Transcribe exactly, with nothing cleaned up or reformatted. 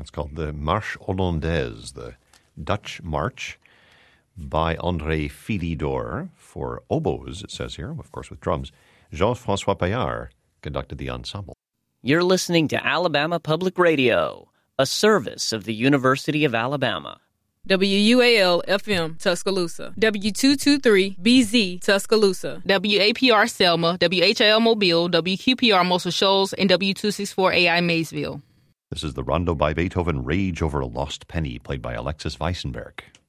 It's called the Marche Hollandaise, the Dutch March, by André Philidor for oboes, it says here, of course with drums. Jean-François Paillard conducted the ensemble. You're listening to Alabama Public Radio, a service of the University of Alabama. W U A L F M Tuscaloosa, W two twenty-three B Z Tuscaloosa, W A P R Selma, W H L Mobile, W Q P R Muscle Shoals, and W two sixty-four A I Maysville. This is the Rondo by Beethoven, Rage Over a Lost Penny, played by Alexis Weissenberg.